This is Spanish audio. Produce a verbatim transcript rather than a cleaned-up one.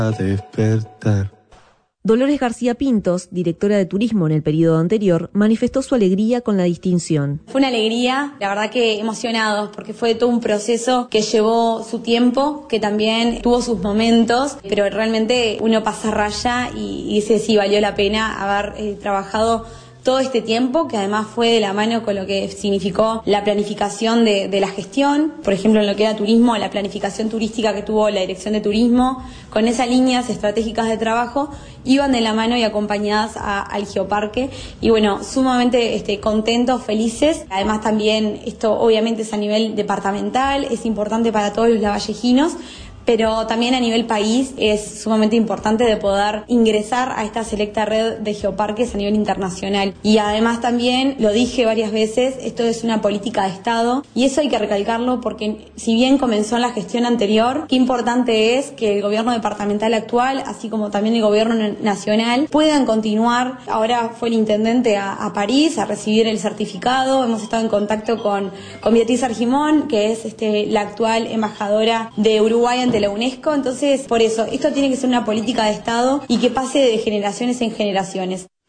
a despertar. Dolores García Pintos, directora de turismo en el periodo anterior, manifestó su alegría con la distinción. Fue una alegría, la verdad que emocionados, porque fue todo un proceso que llevó su tiempo, que también tuvo sus momentos, pero realmente uno pasa raya y, y dice sí, valió la pena haber eh, trabajado todo este tiempo, que además fue de la mano con lo que significó la planificación de, de la gestión, por ejemplo en lo que era turismo, la planificación turística que tuvo la Dirección de Turismo, con esas líneas estratégicas de trabajo, iban de la mano y acompañadas a, al Geoparque, y bueno, sumamente este, contentos, felices. Además también esto obviamente es a nivel departamental, es importante para todos los lavallejinos, pero también a nivel país es sumamente importante de poder ingresar a esta selecta red de geoparques a nivel internacional. Y además también, lo dije varias veces, esto es una política de Estado y eso hay que recalcarlo porque si bien comenzó en la gestión anterior, qué importante es que el gobierno departamental actual, así como también el gobierno nacional, puedan continuar. Ahora fue el intendente a, a París a recibir el certificado, hemos estado en contacto con, con Beatriz Argimón, que es este, la actual embajadora de Uruguay ante la UNESCO, entonces por eso, esto tiene que ser una política de Estado y que pase de generaciones en generaciones.